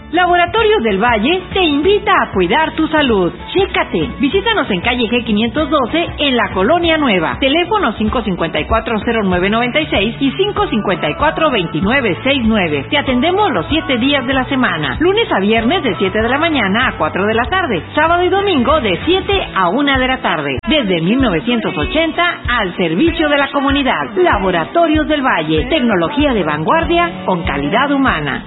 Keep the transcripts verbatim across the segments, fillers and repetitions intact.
Laboratorios del Valle te invita a cuidar tu salud. Chécate. Visítanos en calle G quinientos doce en la Colonia Nueva. Teléfono cinco cinco cuatro cero nueve nueve seis y cinco cinco cuatro dos nueve seis nueve. Te atendemos los siete días de la semana. Lunes a viernes de siete de la mañana a cuatro de la tarde. Sábado y domingo de siete a una de la tarde. Desde mil novecientos ochenta al servicio de la comunidad. Laboratorios del Valle. Tecnología de vanguardia con calidad humana.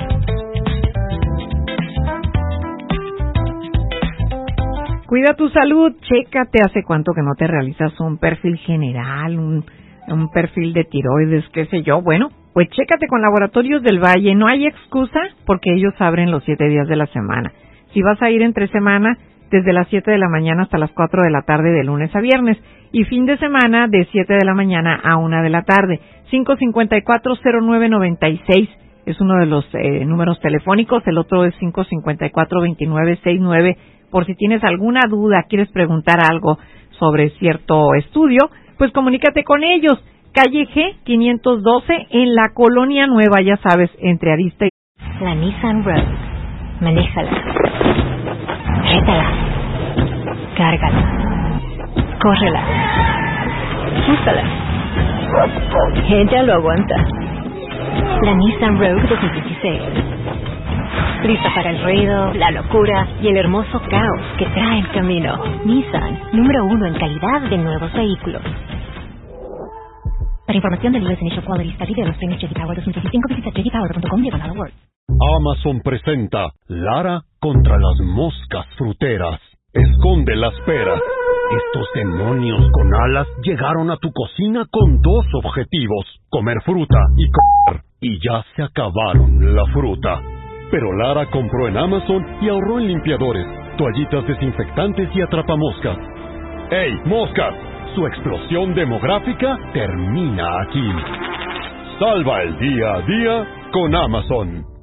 Cuida tu salud, chécate hace cuánto que no te realizas un perfil general, un, un perfil de tiroides, qué sé yo. Bueno, pues chécate con Laboratorios del Valle, no hay excusa porque ellos abren los siete días de la semana. Si vas a ir entre semana, desde las siete de la mañana hasta las cuatro de la tarde de lunes a viernes y fin de semana de siete de la mañana a una de la tarde. cinco cinco cuatro cero nueve nueve seis es uno de los eh, números telefónicos, el otro es cinco cinco cuatro dos nueve seis nueve. Por si tienes alguna duda, quieres preguntar algo sobre cierto estudio, pues comunícate con ellos. Calle G quinientos doce en la Colonia Nueva, ya sabes, entre Arista y... La Nissan Rogue. Manéjala. Rétala. Cárgala. Córrela. Úsala. Ella lo aguanta. La Nissan Rogue dos mil dieciséis. Lista para el ruido, la locura y el hermoso caos que trae el camino. Nissan, número uno en calidad de nuevos vehículos. Para información del U S Initial Quality Study de los premios J D Power dos mil veinticinco, visita j d power punto com diagonal awards. Amazon presenta Lara contra las moscas fruteras. Esconde las peras. Estos demonios con alas llegaron a tu cocina con dos objetivos: comer fruta y comer. Y ya se acabaron la fruta. Pero Lara compró en Amazon y ahorró en limpiadores, toallitas desinfectantes y atrapamoscas. ¡Ey, moscas! Su explosión demográfica termina aquí. Salva el día a día con Amazon.